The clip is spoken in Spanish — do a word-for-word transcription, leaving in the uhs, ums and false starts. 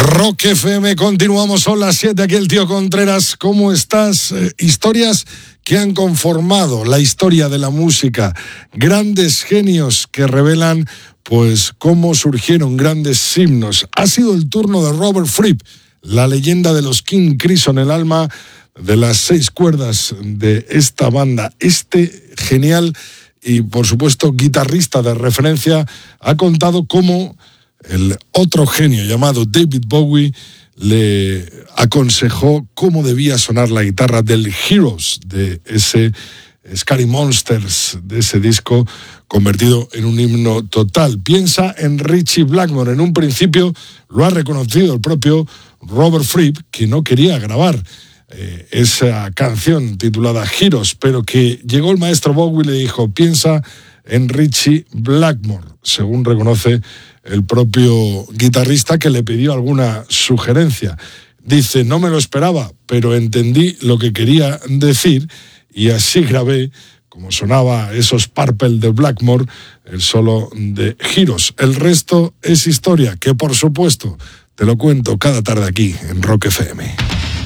Rock F M, continuamos, son las siete, aquí el tío Contreras. ¿Cómo estás? Eh, historias que han conformado la historia de la música, grandes genios que revelan pues cómo surgieron grandes himnos. Ha sido el turno de Robert Fripp, la leyenda de los King Crimson, el alma de las seis cuerdas de esta banda. Este genial y por supuesto guitarrista de referencia ha contado cómo el otro genio llamado David Bowie le aconsejó cómo debía sonar la guitarra del Heroes, de ese Scary Monsters, de ese disco convertido en un himno total. Piensa en Ritchie Blackmore. En un principio lo ha reconocido el propio Robert Fripp, que no quería grabar eh, esa canción titulada Heroes, pero que llegó el maestro Bowie y le dijo: piensa en Ritchie Blackmore, según reconoce el propio guitarrista, que le pidió alguna sugerencia. Dice: no me lo esperaba, pero entendí lo que quería decir y así grabé, como sonaba esos Purple de Blackmore, el solo de Heroes. El resto es historia, que por supuesto te lo cuento cada tarde aquí en Rock F M.